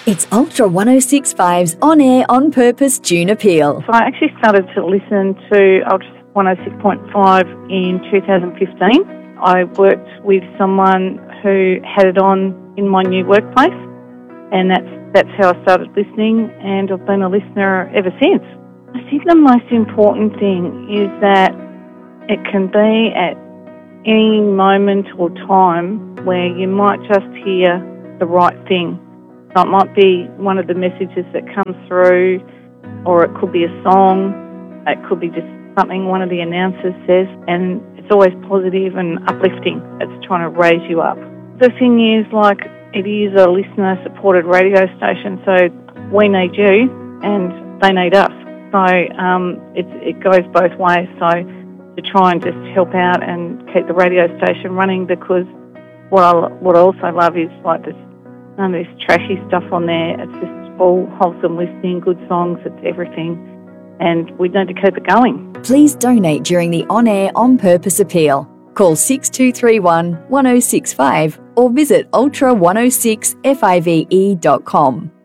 It's Ultra 106.5's On Air, On Purpose June Appeal. So I actually started to listen to Ultra 106.5 in 2015. I worked with someone who had it on in my new workplace, and that's how I started listening, and I've been a listener ever since. I think the most important thing is that it can be at any moment or time where you might just hear the right thing. So it might be one of the messages that comes through, or it could be a song, it could be just something one of the announcers says, and it's always positive and uplifting. It's trying to raise you up. The thing is, like, it is a listener-supported radio station, so we need you and they need us. So it goes both ways. So to try and just help out and keep the radio station running, because what I also love is, like, this none of this trashy stuff on there. It's just all wholesome listening, good songs, it's everything. And we need to keep it going. Please donate during the On Air, On Purpose appeal. Call 6231 1065 or visit ultra106five.com.